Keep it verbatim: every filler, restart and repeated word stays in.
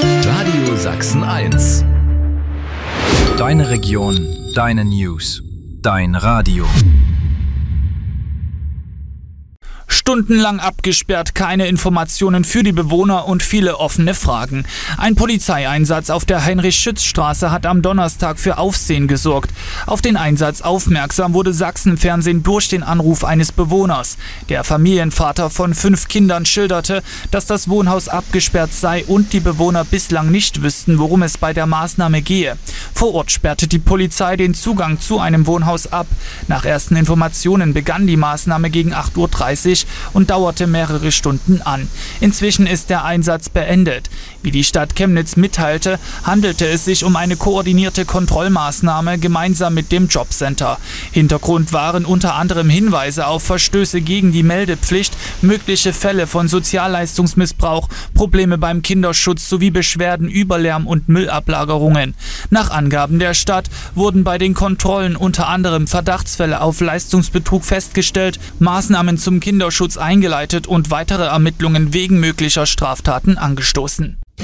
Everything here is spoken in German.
Radio Sachsen eins. Deine Region, deine News, dein Radio. Stundenlang abgesperrt, keine Informationen für die Bewohner und viele offene Fragen. Ein Polizeieinsatz auf der Heinrich-Schütz-Straße hat am Donnerstag für Aufsehen gesorgt. Auf den Einsatz aufmerksam wurde Sachsenfernsehen durch den Anruf eines Bewohners. Der Familienvater von fünf Kindern schilderte, dass das Wohnhaus abgesperrt sei und die Bewohner bislang nicht wüssten, worum es bei der Maßnahme gehe. Vor Ort sperrte die Polizei den Zugang zu einem Wohnhaus ab. Nach ersten Informationen begann die Maßnahme gegen acht Uhr dreißig und dauerte mehrere Stunden an. Inzwischen ist der Einsatz beendet. Wie die Stadt Chemnitz mitteilte, handelte es sich um eine koordinierte Kontrollmaßnahme gemeinsam mit dem Jobcenter. Hintergrund waren unter anderem Hinweise auf Verstöße gegen die Meldepflicht, mögliche Fälle von Sozialleistungsmissbrauch, Probleme beim Kinderschutz sowie Beschwerden über Lärm- und Müllablagerungen. Nach Angaben der Stadt wurden bei den Kontrollen unter anderem Verdachtsfälle auf Leistungsbetrug festgestellt, Maßnahmen zum Kinderschutz eingeleitet und weitere Ermittlungen wegen möglicher Straftaten angestoßen.